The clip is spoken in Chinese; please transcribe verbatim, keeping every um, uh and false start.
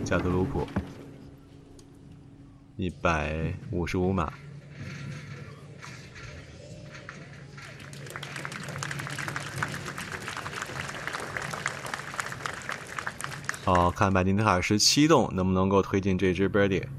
加特鲁普，一百五十五码。好，看麦金塔十七洞能不能够推进这支 birdie。